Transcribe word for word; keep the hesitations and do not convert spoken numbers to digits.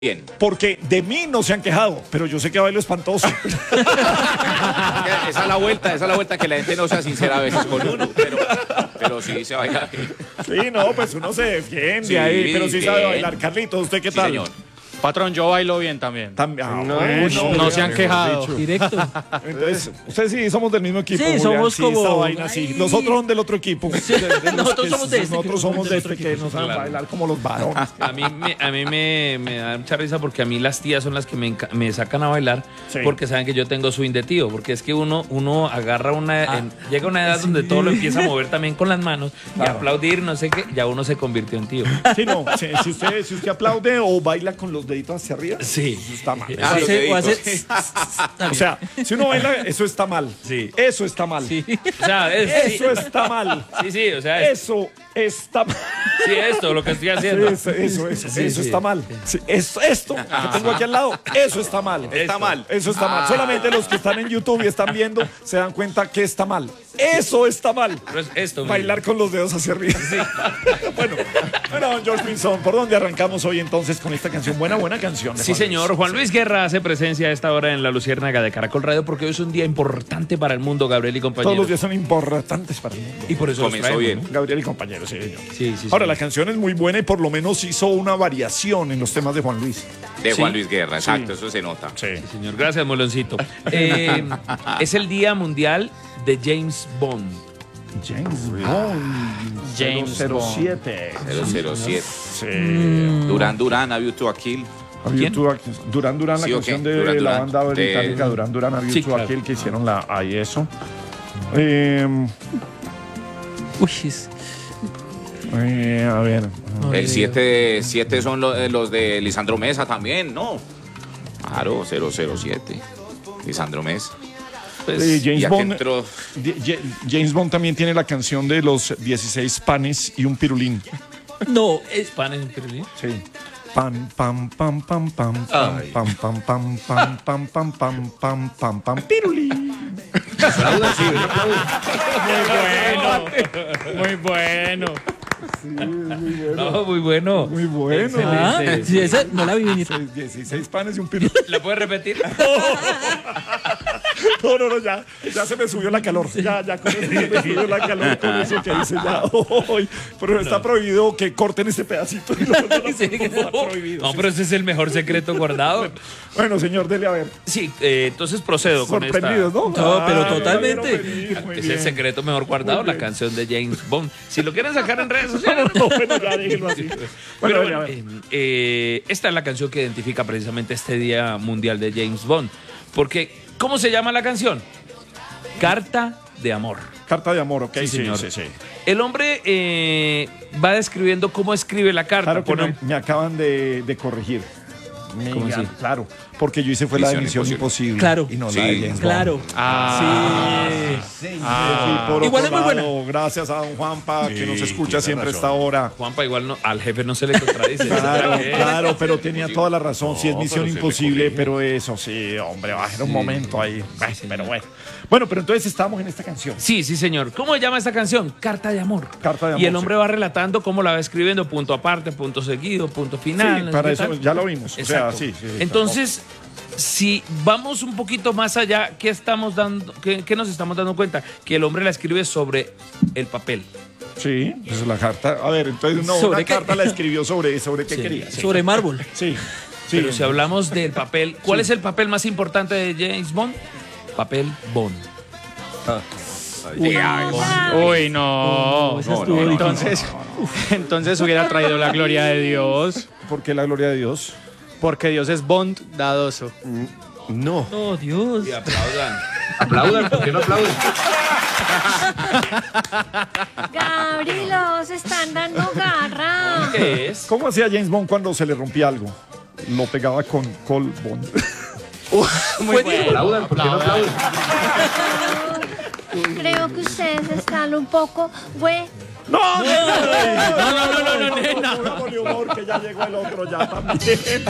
Bien. Porque de mí no se han quejado, pero yo sé que bailo espantoso. Esa es la vuelta, esa es la vuelta, que la gente no sea sincera a veces con uno, pero, pero sí se baila bien. Sí, no, pues uno se defiende Sí, ahí, pero sí bien. sabe bailar. Carlitos, ¿usted qué Sí, tal? señor. Patrón, yo bailo bien también. También. Ah, No, bueno, No se han quejado. Directo. Entonces, ustedes sí somos del mismo equipo. Sí, Julián, somos sí, como- esta vaina, sí. Ay. Los otros son del otro equipo. De- de los Nosotros que- somos de este, Nosotros que somos de del otro este que equipo. nos saben Claro. bailar como los varones. A mí, me, a mí me, me da mucha risa porque a mí las tías son las que me, enca- me sacan a bailar Sí. porque saben que yo tengo swing de tío. Porque es que uno, uno agarra una. Ah. en- llega a una edad donde todo lo empieza a mover también con las manos y Claro. aplaudir, no sé qué, ya uno se convirtió en tío. Sí, no. Si, si usted, si usted aplaude o baila con los deditos hacia arriba, Sí. eso está mal. Ah, O los hace- o hace- deditos. O sea, si uno baila, eso está mal. Sí. Eso está mal. O sea, es, Eso está mal. sí, sí, o sea, es, Eso está mal. sí, esto, lo que estoy haciendo. Eso, eso, eso, Sí, eso sí. está mal. Sí, esto, esto que tengo aquí al lado, eso está mal. Está mal. Eso está mal. Solamente los que están en YouTube y están viendo se dan cuenta que está mal. Eso está mal. Pero es esto. mismo. Bailar con los dedos hacia arriba. bueno, bueno, don George Pinzón, ¿por dónde arrancamos hoy entonces con esta canción? Buena, buena canción. de Sí, Juan Luis. señor. Juan Luis Guerra hace presencia a esta hora en la Luciérnaga de Caracol Radio porque hoy es un día importante para el mundo, Gabriel y compañeros. Todos los días son importantes para el mundo. Y por eso los Comenzó traemos, bien. ¿no? Gabriel y compañeros, sí, señor. Sí, sí, Ahora, sí. la canción es muy buena y por lo menos hizo una variación en los temas de Juan Luis. De Juan Sí. Luis Guerra, exacto, eso se nota. Sí. Señor, gracias, Moloncito. Eh, es el Día Mundial de James Bond. James Bond. James cero cero siete. cero cero siete. Sí. Durán Durán, A View to a Kill. ¿Quién? Durán Durán, la Sí, ¿o canción qué? de Durán la Durán. banda De- británica Durán Durán, A View Sí, to claro. Aquel, que hicieron la ahí eso. Eh, Uy, es- eh, a ver. El siete son lo- eh, los de Lisandro Mesa también, ¿no? Claro, cero cero siete. Lisandro Mesa. Pues, Eh, James Y aquí Bond. entró. Di- Ja- James Bond también tiene la canción de los dieciséis panes y un pirulín. No, es pan en Pirulín. Sí. Pam, pam, pam, pam, pam, pam, Ay. pam, pam, pam, pam, pam, pam, pam, pam, pam, pam, pirulín. Muy bueno. No, muy bueno. Muy bueno. Ah, sí, esa no la vi venir. dieciséis panes y un pirulín. ¿La puedes repetir? No, no, no, ya, ya se me subió la calor. Ya, ya, con eso se me subió la calor con eso que dice ya. Hoy, pero está prohibido que corten este pedacito. No, no, no, Sí. está prohibido. No, pero ese es el mejor secreto guardado. Bueno, señor, dele a ver. Sí, eh, entonces procedo con esta. Sorprendidos, ¿no? No, pero Ah, no la totalmente. vieron venir, muy Es el bien. secreto mejor guardado, Muy la bien. canción de James Bond. Si lo quieren sacar en redes sociales. No, bueno, ya déjenlo así. Pero Bueno, bueno, bueno, eh, eh, esta es la canción que identifica precisamente este Día Mundial de James Bond. Porque, ¿cómo se llama la canción? Carta de amor. carta de amor, ok. Sí, Sí, señor. sí, sí. El hombre eh, va describiendo cómo escribe la carta. Claro que Pone- me, me acaban de, de corregir. ¿Cómo Mega, así? Claro, porque yo hice fue la de Misión Misión Imposible. Claro. Y no Sí, la de James Bond. Claro. Ah, Sí, por Igual otro es muy lado, gracias a don Juanpa, que Sí, nos escucha tiene siempre a razón. esta hora. Juanpa igual no, al jefe no se le contradice. Claro, Eh, claro, pero tenía toda la razón. Sí, es No, Misión pero se le Imposible, corrige. pero eso sí, hombre, va a ser un momento ahí. Ay, pero bueno. Bueno, pero entonces estamos en esta canción. Sí, sí, señor. ¿Cómo se llama esta canción? Carta de amor. Carta de Y el amor, hombre va relatando cómo la va escribiendo, punto aparte, punto seguido, punto final. Sí, no sé para qué eso tal. ya lo vimos. O sea, Exacto. sí, sí, sí, Entonces, si vamos un poquito más allá, ¿qué estamos dando, qué, qué nos estamos dando cuenta? Que el hombre la escribe sobre el papel. Sí, esa es la carta. A ver, entonces no, ¿Sobre una qué? carta la escribió sobre, sobre qué Sí. quería. Sí, Sobre mármol. sí. sí. Pero si hablamos del papel, ¿cuál es el papel más importante de James Bond? Papel Bond. uy, no. No, esa no, estuvo no, no. difícil. Entonces, entonces hubiera traído la gloria de Dios, ¿Por qué la gloria de Dios? porque Dios es bondadoso. No. Oh, Dios. Y aplaudan. Aplaudan, ¿por qué no aplauden? Gabriel, se están dando garra. ¿Qué es? ¿Cómo hacía James Bond cuando se le rompía algo? Lo pegaba con Col Bond. Muy bueno. Aplaudan, ¿por qué no aplauden? Creo que ustedes están un poco, güey. ¡No! ¡No, no, no, no, no, nena. Pongamos de humor que ya llegó el otro ya también.